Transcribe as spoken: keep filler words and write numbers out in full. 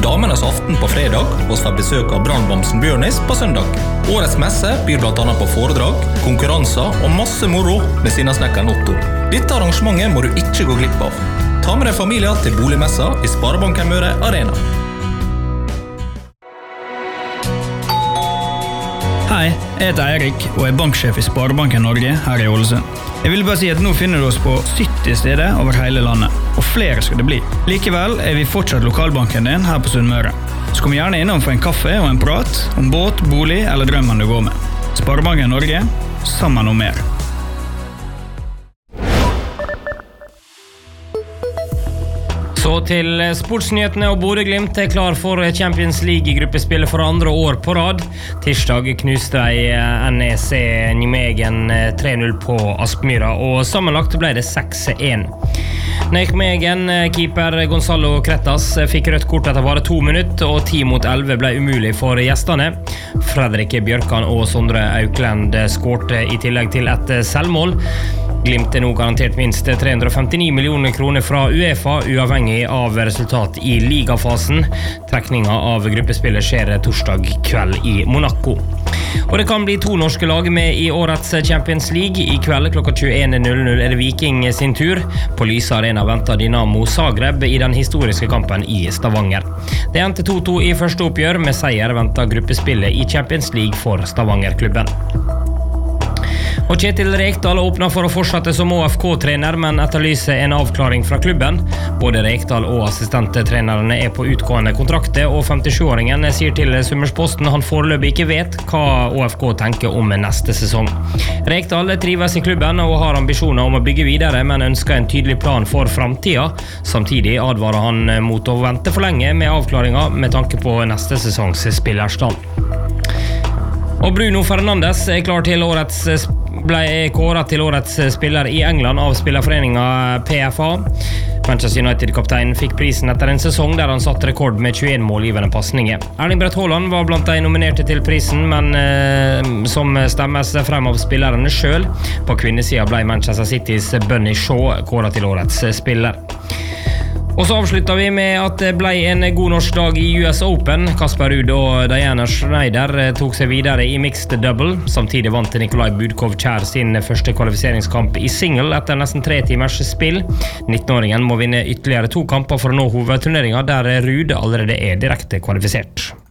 Damenes aften på fredag, og skal besøke av brannbamsen Bjørnis på søndag. Årets messe byr blant annet på foredrag, konkurranser og masse moro med sinnasnekkeren Otto. Dette arrangementet må du ikke gå glipp av. Ta med deg familier til boligmessa i Sparebanken Møre Arena. Hei, jeg heter Eirik og er banksjef i Sparebanken Norge her i Ålesund. Jeg vil bare si at nå finner du oss på sytti steder over hele landet, og flere skal det bli. Likevel er vi fortsatt lokalbanken din her på Sunnmøre. Så kom gjerne innom for en kaffe og en prat om båt, bolig eller drømmen du går med. Sparebanken Norge, sammen om mer. Så til sportsnyhetene, og Bodø/Glimt er klar for Champions League i gruppespillet for andre år på rad. Tirsdag knuste de N E C Nijmegen tre null på Aspmyra, og sammenlagt ble det seks én. Nijmegen keeper Gonzalo Cretas fikk rødt kort etter bare to minutter, og ti mot elleve ble umulig for gjestene. Fredrik Bjørkan og Sondre Aukland skårte i tillegg til et selvmål. Glimt er nå garantert minst tre hundre og femtini millioner kroner fra UEFA, uavhengig av resultat i ligafasen. Trekninga av gruppespillet skjer torsdag kveld i Monaco. Og det kan bli to norske lag med i årets Champions League. I kveld klokka tjueen null null er det Viking sin tur. På Lyse Arena venter Dynamo Zagreb i den historiske kampen i Stavanger. Det endte to to i første oppgjør, med seier venter gruppespillet i Champions League for Stavanger-klubben. Og Kjetil Rekdal åpner for å fortsette som O F K-trener, men etterlyser en avklaring fra klubben. Både Rekdal og assistenttrenerne er på utgående kontrakter, og femtisjuåringen sier til Summersposten han foreløpig ikke vet hva O F K tenker om neste sesong. Rekdal trives i klubben og har ambisjoner om å bygge videre, men ønsker en tydelig plan for fremtiden. Samtidig advarer han mot å vente for lenge med avklaringer med tanke på neste sesongs spillerstand. Og Bruno Fernandes er klar til årets ble kåret til årets spiller i England av spillerforeningen P F A. Manchester United-kapteinen fikk prisen etter en sesong der han satt rekord med tjueen målgivende passninger. Erling Braut Haaland var blant de nominerte til prisen, men eh, som stemmes frem av spillerne selv. På kvinnesiden ble Manchester Citys Bunny Shaw kåret til årets spiller. Og så avslutter vi med at det ble en god norsk dag i U S Open. Kasper Ruud og Diana Schneider tok seg videre i mixed double. Samtidig vant Nikolai Budkov-Kjær sin første kvalifiseringskamp i single etter nesten tre timers spill. nittenåringen må vinne ytterligere to kamper for å nå hovedturneringen, der Ruud allerede er direkte kvalifisert.